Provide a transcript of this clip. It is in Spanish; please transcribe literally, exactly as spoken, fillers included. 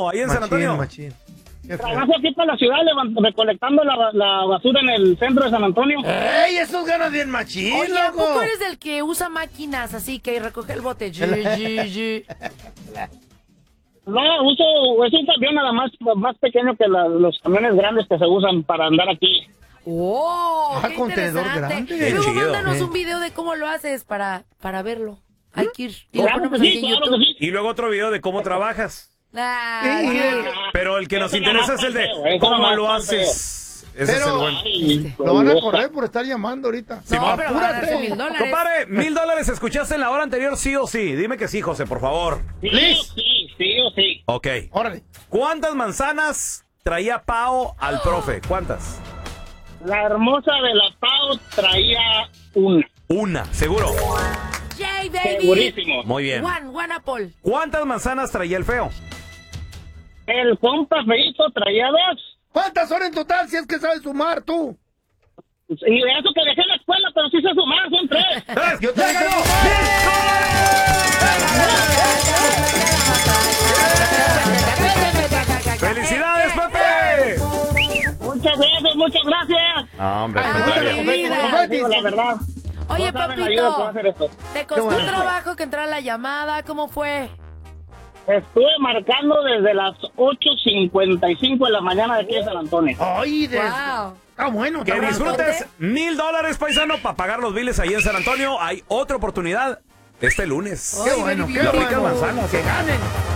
Feo, ahí en San Antonio? Machín. Trabajo aquí para la ciudad levant- recolectando la, la basura en el centro de San Antonio. ¡Ey, esos ganas bien machín, Oye, ¿a loco! poco eres del que usa máquinas así que recoge el bote? G, G, G. No, uso, es un camión nada más, más pequeño que la- los camiones grandes que se usan para andar aquí. ¡Oh! Ah, ¡Qué contenedor interesante! grande. Qué Luego chido. mándanos Eh. un video de cómo lo haces para, para verlo. Hay que ir. Y lo Claro que ponemos sí, aquí en claro YouTube. que sí. Y luego otro video de cómo trabajas. Ah, Sí. sí. Pero el que nos Eso interesa nomás es el de feo, eso cómo nomás lo feo. haces. Ese es Pero- el bueno. Ay, Lo van a pues, correr por estar llamando ahorita. No, pero van a darse Apúrate. mil dólares. Compadre, mil dólares, ¿escuchaste en la hora anterior sí o sí? Dime que sí, José, por favor. Sí, Liz. sí, sí o sí. Ok. Órale. ¿Cuántas manzanas traía Pao al profe? ¿Cuántas? La hermosa de la Pau traía una. Una, seguro. Yay, baby. Segurísimo. Muy bien. One, one apple. ¿Cuántas manzanas traía el feo? El compa feito traía dos. ¿Cuántas son en total si es que sabes sumar tú? Y eso que dejé en la escuela, pero sí se sumaron, son tres. ¡Tres! Yo te ¡Ya dije ganó! sumar. ¡Felicidades, Pepe! Muchas gracias, muchas gracias. No, hombre, Ay, al contrario. mi vida. Les digo la verdad. Oye, No saben la ayuda que va a hacer papito, esto. ¿te costó bueno. trabajo que entrara la llamada? ¿Cómo fue? Estuve marcando desde las ocho cincuenta y cinco de la mañana de aquí en San Antonio. Ay, de... Wow. Está bueno. Que está bueno. disfrutes mil dólares, paisano, para pagar los biles ahí en San Antonio. Hay otra oportunidad este lunes. Qué bueno, qué Qué ricas bueno. manzanas. Que ganen.